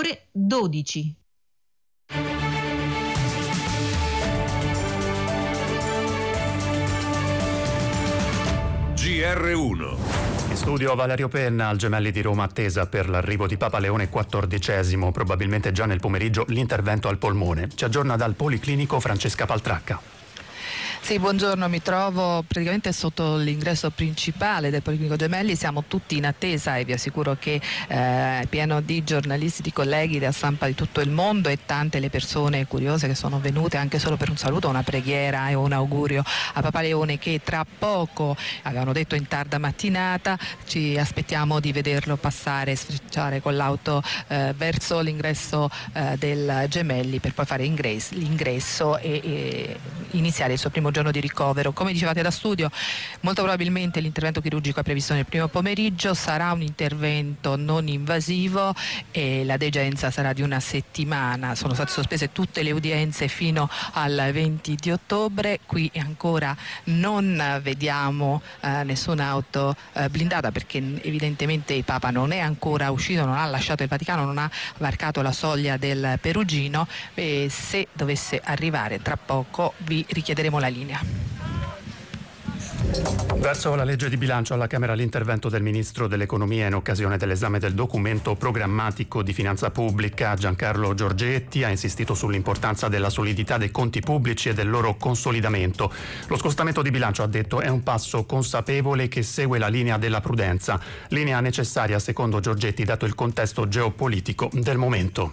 ore 12. GR1. In studio Valerio Penna, al Gemelli di Roma, attesa per l'arrivo di Papa Leone XIV, probabilmente già nel pomeriggio l'intervento al polmone. Ci aggiorna dal Policlinico Francesca Paltracca. Sì, buongiorno, mi trovo praticamente sotto l'ingresso principale del Policlinico Gemelli, siamo tutti in attesa e vi assicuro che è pieno di giornalisti, di colleghi della stampa di tutto il mondo e tante le persone curiose che sono venute anche solo per un saluto, una preghiera e un augurio a Papa Leone, che tra poco, avevano detto in tarda mattinata, ci aspettiamo di vederlo passare, sfrecciare con l'auto verso l'ingresso del Gemelli per poi fare l'ingresso e iniziare il suo primo giorno di ricovero. Come dicevate da studio, molto probabilmente l'intervento chirurgico è previsto nel primo pomeriggio, sarà un intervento non invasivo e la degenza sarà di una settimana. Sono state sospese tutte le udienze fino al 20 di ottobre, qui ancora non vediamo nessuna auto blindata, perché evidentemente il Papa non è ancora uscito, non ha lasciato il Vaticano, non ha varcato la soglia del Perugino e se dovesse arrivare tra poco vi richiederemo la linea. Verso la legge di bilancio alla Camera l'intervento del Ministro dell'Economia in occasione dell'esame del documento programmatico di finanza pubblica. Giancarlo Giorgetti ha insistito sull'importanza della solidità dei conti pubblici e del loro consolidamento. Lo scostamento di bilancio, ha detto, è un passo consapevole che segue la linea della prudenza, linea necessaria secondo Giorgetti dato il contesto geopolitico del momento.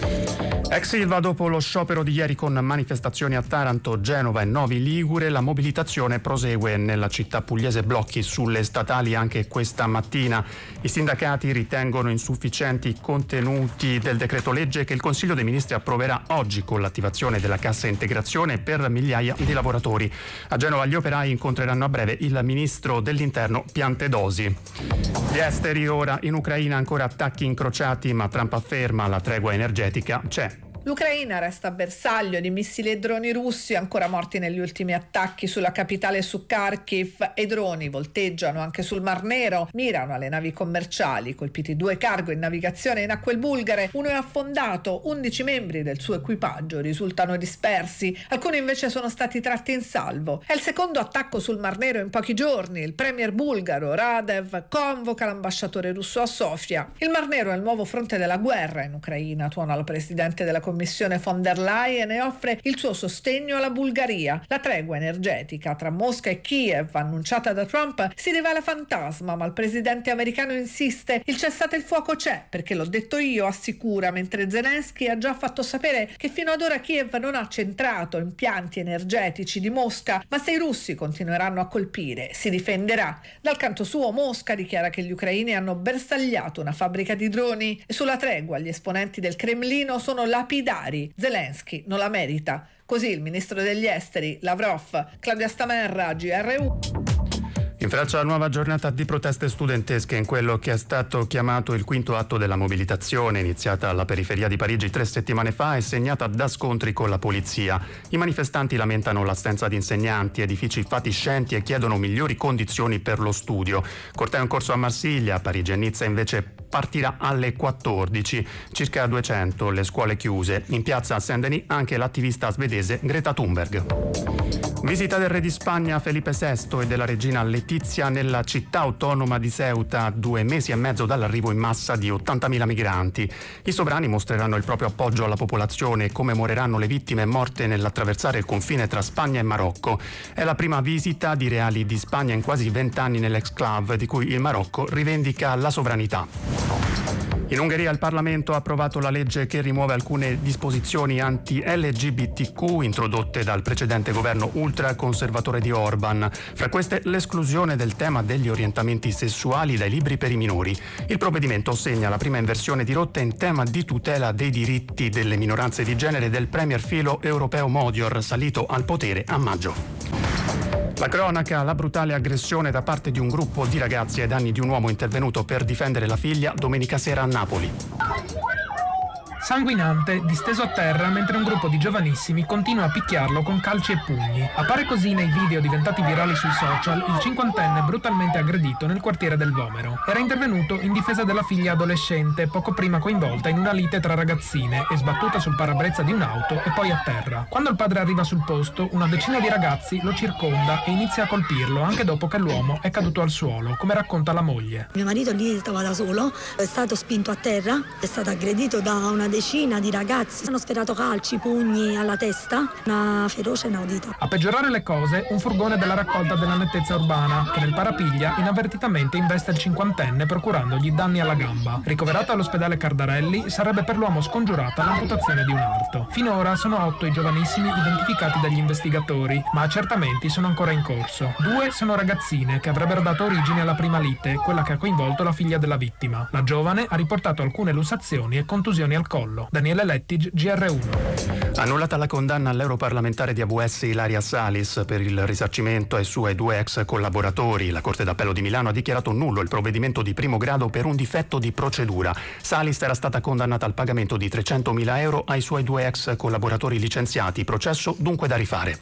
Ex Ilva, dopo lo sciopero di ieri con manifestazioni a Taranto, Genova e Novi Ligure, la mobilitazione prosegue nella città pugliese, blocchi sulle statali anche questa mattina. I sindacati ritengono insufficienti i contenuti del decreto legge che il Consiglio dei Ministri approverà oggi con l'attivazione della cassa integrazione per migliaia di lavoratori. A Genova gli operai incontreranno a breve il ministro dell'Interno Piantedosi. Gli esteri ora in Ucraina, ancora attacchi incrociati, ma Trump afferma la tregua energetica c'è. L'Ucraina resta bersaglio di missili e droni russi ancora morti negli ultimi attacchi sulla capitale, su Kharkiv, e droni volteggiano anche sul Mar Nero, mirano alle navi commerciali, colpiti 2 cargo in navigazione in acque bulgare, uno è affondato, 11 membri del suo equipaggio risultano dispersi, alcuni invece sono stati tratti in salvo. È il secondo attacco sul Mar Nero in pochi giorni, il premier bulgaro Radev convoca l'ambasciatore russo a Sofia. Il Mar Nero è il nuovo fronte della guerra in Ucraina, tuona la presidente della Commissione von der Leyen e offre il suo sostegno alla Bulgaria. La tregua energetica tra Mosca e Kiev, annunciata da Trump, si rivela fantasma, ma il presidente americano insiste. Il cessate il fuoco c'è, perché l'ho detto io, assicura, mentre Zelensky ha già fatto sapere che fino ad ora Kiev non ha centrato impianti energetici di Mosca, ma se i russi continueranno a colpire, si difenderà. Dal canto suo, Mosca dichiara che gli ucraini hanno bersagliato una fabbrica di droni e sulla tregua gli esponenti del Cremlino sono lapidari. Zelensky non la merita. Così il ministro degli esteri Lavrov. Claudia Stamerra, GR1. In Francia nuova giornata di proteste studentesche in quello che è stato chiamato il quinto atto della mobilitazione, iniziata alla periferia di Parigi 3 settimane fa e segnata da scontri con la polizia. I manifestanti lamentano l'assenza di insegnanti, edifici fatiscenti e chiedono migliori condizioni per lo studio. Corteo in corso a Marsiglia, Parigi e Nizza invece partirà alle 14, circa 200 le scuole chiuse. In piazza a Saint-Denis anche l'attivista svedese Greta Thunberg. Visita del re di Spagna Felipe VI e della regina Letizia nella città autonoma di Ceuta, 2 mesi e mezzo dall'arrivo in massa di 80.000 migranti. I sovrani mostreranno il proprio appoggio alla popolazione e commemoreranno le vittime morte nell'attraversare il confine tra Spagna e Marocco. È la prima visita di reali di Spagna in quasi 20 anni nell'exclave, di cui il Marocco rivendica la sovranità. In Ungheria il Parlamento ha approvato la legge che rimuove alcune disposizioni anti-LGBTQ introdotte dal precedente governo ultraconservatore di Orban. Fra queste l'esclusione del tema degli orientamenti sessuali dai libri per i minori. Il provvedimento segna la prima inversione di rotta in tema di tutela dei diritti delle minoranze di genere del premier filo europeo Modior, salito al potere a maggio. La cronaca, la brutale aggressione da parte di un gruppo di ragazzi ai danni di un uomo intervenuto per difendere la figlia domenica sera a Napoli. sanguinante, disteso a terra mentre un gruppo di giovanissimi continua a picchiarlo con calci e pugni. Appare così nei video diventati virali sui social il cinquantenne brutalmente aggredito nel quartiere del Vomero. Era intervenuto in difesa della figlia adolescente, poco prima coinvolta in una lite tra ragazzine e sbattuta sul parabrezza di un'auto e poi a terra. Quando il padre arriva sul posto, una decina di ragazzi lo circonda e inizia a colpirlo anche dopo che l'uomo è caduto al suolo, come racconta la moglie. Mio marito lì stava da solo, è stato spinto a terra, è stato aggredito da una decina di ragazzi, hanno sferato calci, pugni alla testa, una ferocia inaudita. A peggiorare le cose, un furgone della raccolta della nettezza urbana, che nel parapiglia inavvertitamente investe il cinquantenne procurandogli danni alla gamba. Ricoverato all'ospedale Cardarelli, sarebbe per l'uomo scongiurata l'amputazione di un arto. Finora sono 8 i giovanissimi identificati dagli investigatori, ma accertamenti sono ancora in corso. 2 sono ragazzine che avrebbero dato origine alla prima lite, quella che ha coinvolto la figlia della vittima. La giovane ha riportato alcune lussazioni e contusioni al collo. Daniele Lettig, GR1. Annullata la condanna all'europarlamentare di AVS Ilaria Salis per il risarcimento ai suoi 2 ex collaboratori. La Corte d'Appello di Milano ha dichiarato nullo il provvedimento di primo grado per un difetto di procedura. Salis era stata condannata al pagamento di 300.000 euro ai suoi 2 ex collaboratori licenziati, processo dunque da rifare.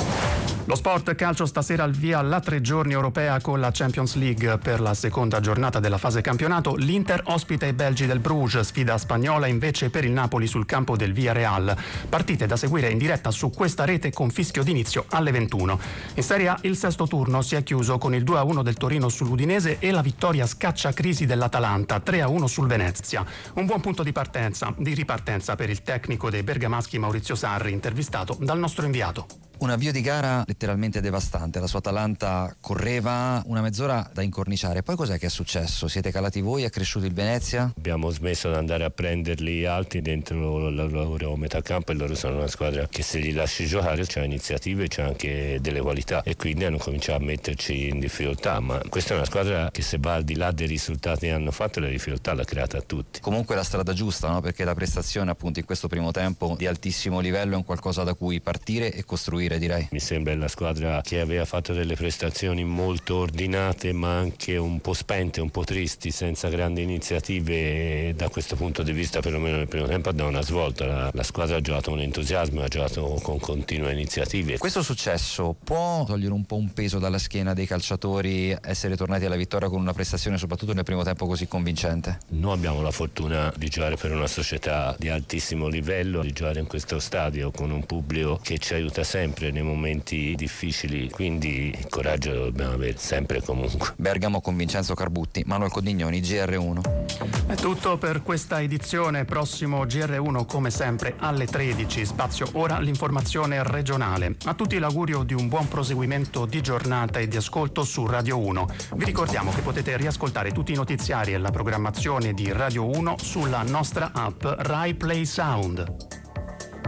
Lo sport calcio stasera al via la 3 giorni europea con la Champions League. Per la seconda giornata della fase campionato l'Inter ospita i belgi del Bruges, sfida spagnola invece per il Napoli sul campo del Villarreal. Partite da seguire in diretta su questa rete con fischio d'inizio alle 21. In Serie A il sesto turno si è chiuso con il 2-1 del Torino sull'Udinese e la vittoria scacciacrisi dell'Atalanta 3-1 sul Venezia. Un buon punto di ripartenza per il tecnico dei bergamaschi Maurizio Sarri, intervistato dal nostro inviato. Un avvio di gara letteralmente devastante, la sua Atalanta correva una mezz'ora da incorniciare, poi cos'è che è successo? Siete calati voi, è cresciuto il Venezia? Abbiamo smesso di andare a prenderli alti dentro la loro metà campo e loro sono una squadra che se li lasci giocare c'ha iniziative, c'ha anche delle qualità e quindi hanno cominciato a metterci in difficoltà, ma questa è una squadra che se va al di là dei risultati che hanno fatto, la difficoltà l'ha creata a tutti. Comunque la strada giusta, no? Perché la prestazione appunto in questo primo tempo di altissimo livello è un qualcosa da cui partire e costruire, direi. Mi sembra la squadra che aveva fatto delle prestazioni molto ordinate ma anche un po' spente, un po' tristi, senza grandi iniziative e da questo punto di vista perlomeno nel primo tempo ha dato una svolta. La squadra ha giocato con entusiasmo, ha giocato con continue iniziative. Questo successo può togliere un po' un peso dalla schiena dei calciatori, essere tornati alla vittoria con una prestazione soprattutto nel primo tempo così convincente? Noi abbiamo la fortuna di giocare per una società di altissimo livello, di giocare in questo stadio con un pubblico che ci aiuta sempre nei momenti difficili, quindi il coraggio lo dobbiamo avere sempre e comunque. Bergamo con Vincenzo Carbutti, Manuel Codignoni, GR1. È tutto per questa edizione, prossimo GR1 come sempre alle 13, spazio ora l'informazione regionale. A tutti l'augurio di un buon proseguimento di giornata e di ascolto su Radio 1. Vi ricordiamo che potete riascoltare tutti i notiziari e la programmazione di Radio 1 sulla nostra app Rai Play Sound.